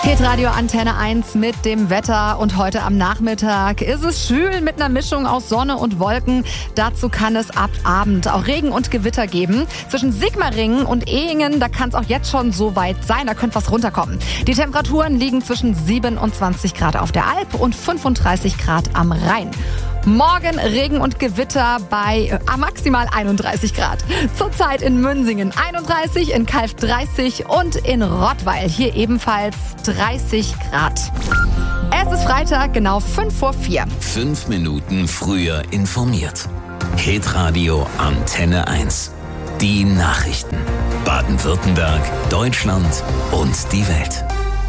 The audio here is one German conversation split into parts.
Hitradio Antenne 1 mit dem Wetter und heute am Nachmittag ist es schwül mit einer Mischung aus Sonne und Wolken. Dazu kann es ab Abend auch Regen und Gewitter geben. Zwischen Sigmaringen und Ehingen, da kann es auch jetzt schon so weit sein, da könnte was runterkommen. Die Temperaturen liegen zwischen 27 Grad auf der Alp und 35 Grad am Rhein. Morgen Regen und Gewitter bei maximal 31 Grad. Zurzeit in Münsingen 31, in Calw 30 und in Rottweil hier ebenfalls 30 Grad. Es ist Freitag, genau 3:55. 5 Minuten früher informiert. Hitradio Antenne 1. Die Nachrichten. Baden-Württemberg, Deutschland und die Welt.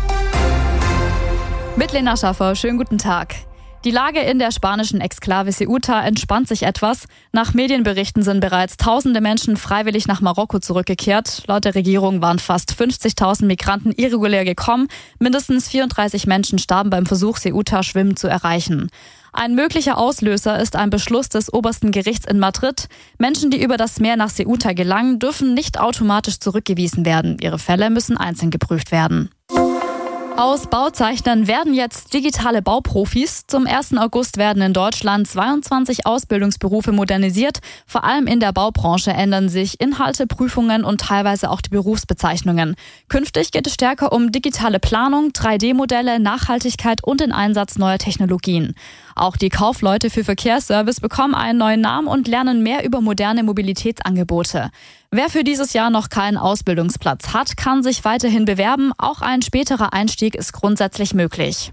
Mit Lena Schaffer, schönen guten Tag. Die Lage in der spanischen Exklave Ceuta entspannt sich etwas. Nach Medienberichten sind bereits tausende Menschen freiwillig nach Marokko zurückgekehrt. Laut der Regierung waren fast 50.000 Migranten irregulär gekommen. Mindestens 34 Menschen starben beim Versuch, Ceuta schwimmend zu erreichen. Ein möglicher Auslöser ist ein Beschluss des obersten Gerichts in Madrid. Menschen, die über das Meer nach Ceuta gelangen, dürfen nicht automatisch zurückgewiesen werden. Ihre Fälle müssen einzeln geprüft werden. Aus Bauzeichnern werden jetzt digitale Bauprofis. Zum 1. August werden in Deutschland 22 Ausbildungsberufe modernisiert. Vor allem in der Baubranche ändern sich Inhalte, Prüfungen und teilweise auch die Berufsbezeichnungen. Künftig geht es stärker um digitale Planung, 3D-Modelle, Nachhaltigkeit und den Einsatz neuer Technologien. Auch die Kaufleute für Verkehrsservice bekommen einen neuen Namen und lernen mehr über moderne Mobilitätsangebote. Wer für dieses Jahr noch keinen Ausbildungsplatz hat, kann sich weiterhin bewerben. Auch ein späterer Einstieg ist grundsätzlich möglich.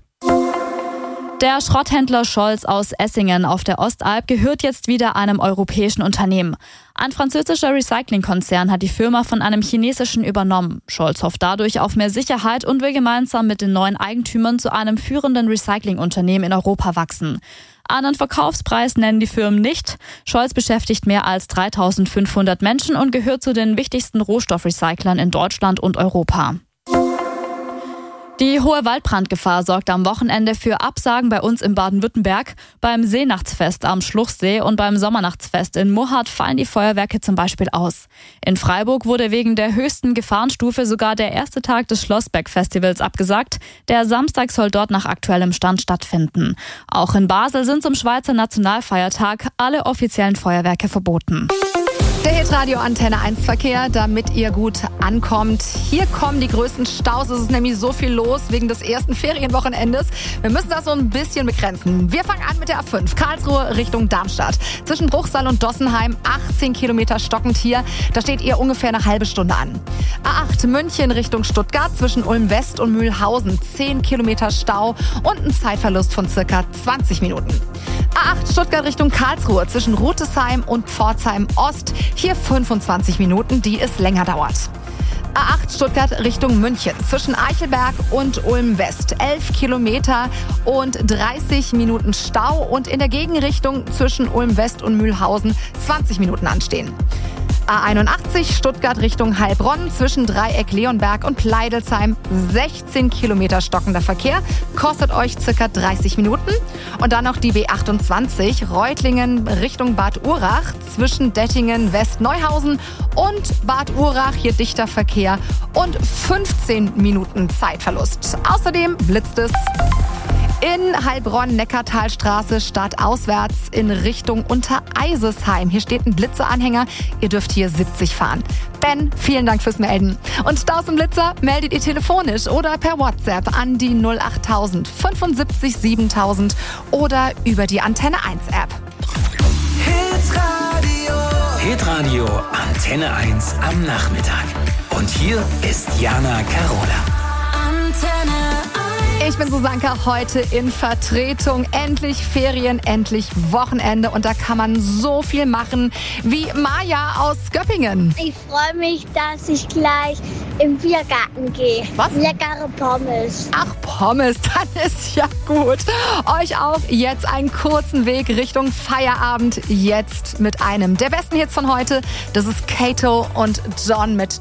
Der Schrotthändler Scholz aus Essingen auf der Ostalb gehört jetzt wieder einem europäischen Unternehmen. Ein französischer Recyclingkonzern hat die Firma von einem chinesischen übernommen. Scholz hofft dadurch auf mehr Sicherheit und will gemeinsam mit den neuen Eigentümern zu einem führenden Recyclingunternehmen in Europa wachsen. Einen Verkaufspreis nennen die Firmen nicht. Scholz beschäftigt mehr als 3.500 Menschen und gehört zu den wichtigsten Rohstoffrecyclern in Deutschland und Europa. Die hohe Waldbrandgefahr sorgt am Wochenende für Absagen bei uns in Baden-Württemberg. Beim Seenachtsfest am Schluchsee und beim Sommernachtsfest in Murrhardt fallen die Feuerwerke zum Beispiel aus. In Freiburg wurde wegen der höchsten Gefahrenstufe sogar der erste Tag des Schlossberg-Festivals abgesagt. Der Samstag soll dort nach aktuellem Stand stattfinden. Auch in Basel sind zum Schweizer Nationalfeiertag alle offiziellen Feuerwerke verboten. Der Hitradio Antenne 1 Verkehr, damit ihr gut ankommt. Hier kommen die größten Staus. Es ist nämlich so viel los wegen des ersten Ferienwochenendes. Wir müssen das so ein bisschen begrenzen. Wir fangen an mit der A5, Karlsruhe Richtung Darmstadt. Zwischen Bruchsal und Dossenheim 18 Kilometer stockend hier. Da steht ihr ungefähr eine halbe Stunde an. A8 München Richtung Stuttgart zwischen Ulm West und Mühlhausen 10 Kilometer Stau und ein Zeitverlust von circa 20 Minuten. A8 Stuttgart Richtung Karlsruhe zwischen Rutesheim und Pforzheim Ost. Hier 25 Minuten, die es länger dauert. A8 Stuttgart Richtung München zwischen Eichelberg und Ulm West 11 Kilometer und 30 Minuten Stau und in der Gegenrichtung zwischen Ulm West und Mühlhausen 20 Minuten anstehen. A81 Stuttgart Richtung Heilbronn zwischen Dreieck Leonberg und Pleidelsheim 16 Kilometer stockender Verkehr, kostet euch circa 30 Minuten. Und dann noch die B28 Reutlingen Richtung Bad Urach zwischen Dettingen West-Neuhausen und Bad Urach, hier dichter Verkehr und 15 Minuten Zeitverlust. Außerdem blitzt es in Heilbronn-Neckartalstraße stadtauswärts in Richtung Untereisesheim. Hier steht ein Blitzeranhänger. Ihr dürft hier 70 fahren. Ben, vielen Dank fürs Melden. Und Staus und Blitzer meldet ihr telefonisch oder per WhatsApp an die 08000 75 7000 oder über die Antenne 1 App. Hitradio Antenne 1 am Nachmittag. Und hier ist Jana Carola. Antenne 1. Ich bin Susanka, heute in Vertretung. Endlich Ferien, endlich Wochenende und da kann man so viel machen wie Maja aus Göppingen. Ich freue mich, dass ich gleich im Biergarten gehe. Was? Leckere Pommes. Ach, Pommes, dann ist ja gut. Euch auch jetzt einen kurzen Weg Richtung Feierabend. Jetzt mit einem der besten Hits von heute. Das ist Kato und John mit